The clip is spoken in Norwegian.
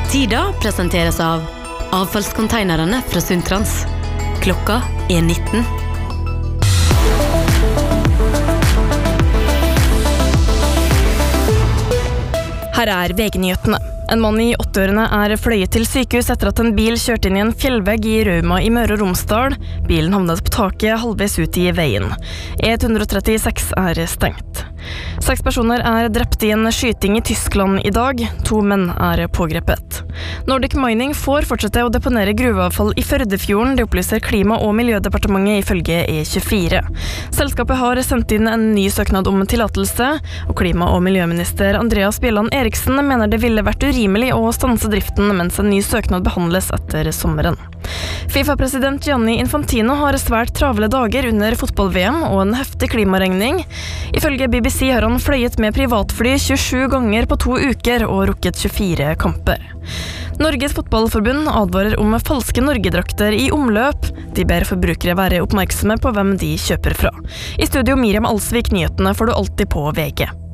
Tida presenteres av avfallskonteinerne fra Sundtrans. Klokka 19. Her VG-nyhetene. En mann I 80-årene fløyet til sykehus etter at en bil kjørte inn I en fjellvegg I Rauma I Møre og Romsdal. Bilen havnet på taket halvveis ut I veien. E136 stengt. 6 personer drept I en skyting I Tyskland I dag. 2 menn pågrepet. Nordic Mining får fortsette å deponere gruveavfall I Førdefjorden, det opplyser Klima- og Miljødepartementet ifølge E24. Selskapet har sendt inn en ny søknad om tillatelse, og klima- og miljøminister Andreas Bjelland Eriksen mener det ville vært urimelig å stanse driften mens en ny søknad behandles etter sommeren. FIFA-president Gianni Infantino har svært travle dager under fotball-VM og en heftig klimaregning. Ifølge BBC har han fløyet med privatfly 27 ganger på 2 uker og rukket 24 kamper. Norges fotballforbund advarer om falske Norgedrakter I omløp. De ber forbrukere være oppmerksomme på hvem de kjøper fra. I studio Miriam Alsvik, nyhetene får du alltid på VG.